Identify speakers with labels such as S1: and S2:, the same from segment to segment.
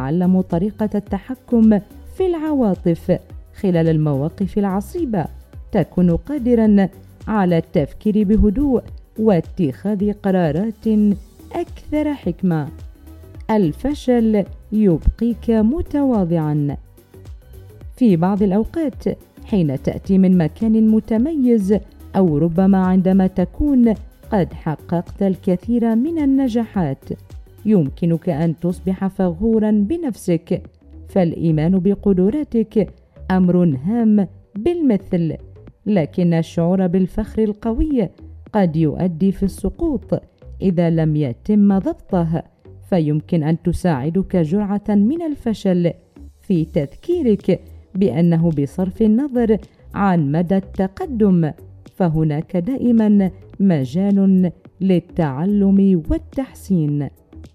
S1: تتعلم طريقة التحكم في العواطف خلال المواقف العصيبة، تكون قادرا على التفكير بهدوء واتخاذ قرارات أكثر حكمة. الفشل يبقيك متواضعا. في بعض الأوقات حين تأتي من مكان متميز، أو ربما عندما تكون قد حققت الكثير من النجاحات، يمكنك أن تصبح فخورا بنفسك، فالإيمان بقدراتك أمر هام بالمثل، لكن الشعور بالفخر القوي قد يؤدي في السقوط إذا لم يتم ضبطه، فيمكن أن تساعدك جرعة من الفشل في تذكيرك بأنه بصرف النظر عن مدى التقدم فهناك دائما مجال للتعلم والتحسين.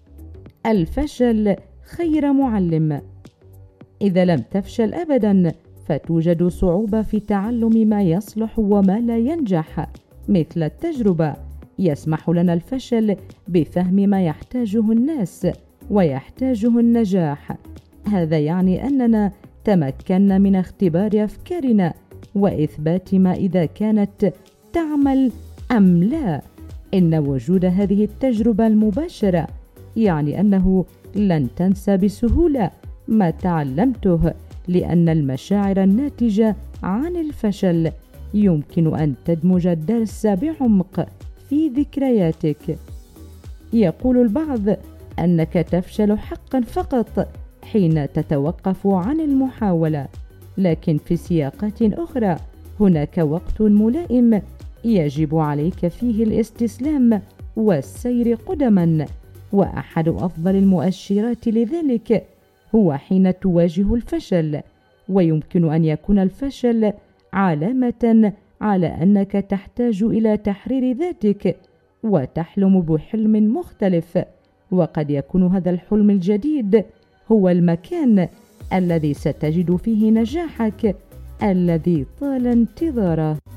S1: الفشل خير معلم. إذا لم تفشل أبدا فتوجد صعوبة في تعلم ما يصلح وما لا ينجح. مثل التجربة، يسمح لنا الفشل بفهم ما يحتاجه الناس ويحتاجه النجاح. هذا يعني أننا تمكنا من اختبار أفكارنا وإثبات ما إذا كانت تعمل أم لا. إن وجود هذه التجربة المباشرة يعني أنه لن تنسى بسهولة ما تعلمته، لأن المشاعر الناتجة عن الفشل يمكن أن تدمج الدرس بعمق في ذكرياتك. يقول البعض أنك تفشل حقا فقط حين تتوقف عن المحاولة، لكن في سياقات أخرى هناك وقت ملائم يجب عليك فيه الاستسلام والسير قدما، وأحد أفضل المؤشرات لذلك هو حين تواجه الفشل. ويمكن أن يكون الفشل علامة على أنك تحتاج إلى تحرير ذاتك وتحلم بحلم مختلف، وقد يكون هذا الحلم الجديد هو المكان الذي ستجد فيه نجاحك الذي طال انتظاره.